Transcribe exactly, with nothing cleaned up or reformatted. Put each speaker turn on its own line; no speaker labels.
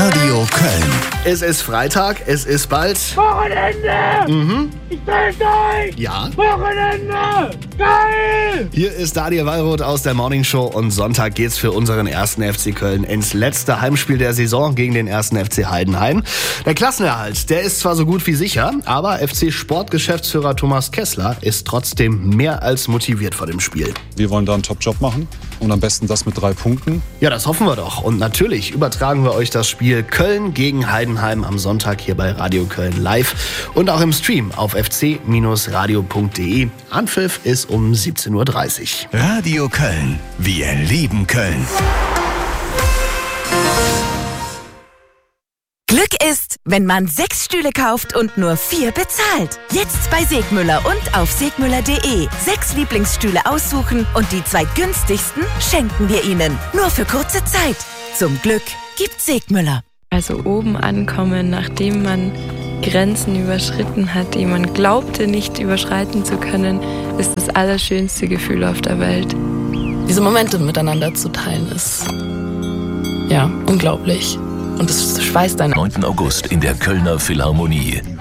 Radio Köln.
Es ist Freitag, es ist bald
Wochenende!
Mhm.
Ich dreh durch!
Ja.
Wochenende! Geil!
Hier ist Daniel Wallroth aus der Morning Show und Sonntag geht's für unseren ersten F C Köln ins letzte Heimspiel der Saison gegen den ersten F C Heidenheim. Der Klassenerhalt, der ist zwar so gut wie sicher, aber F C-Sportgeschäftsführer Thomas Kessler ist trotzdem mehr als motiviert vor dem Spiel.
Wir wollen da einen Top-Job machen und am besten das mit drei Punkten.
Ja, das hoffen wir doch. Und natürlich übertragen wir euch das Spiel Köln gegen Heidenheim am Sonntag hier bei Radio Köln live und auch im Stream auf f c radio punkt d e. Anpfiff ist um siebzehn Uhr dreißig.
Radio Köln. Wir lieben Köln.
Glück ist, wenn man sechs Stühle kauft und nur vier bezahlt. Jetzt bei Segmüller und auf segmüller punkt de. Sechs Lieblingsstühle aussuchen und die zwei günstigsten schenken wir Ihnen. Nur für kurze Zeit. Zum Glück gibt Segmüller.
Also oben ankommen, nachdem man Grenzen überschritten hat, die man glaubte nicht überschreiten zu können, ist das allerschönste Gefühl auf der Welt.
Diese Momente miteinander zu teilen ist, ja, unglaublich. Und es schweißt einen.
neunten August in der Kölner Philharmonie.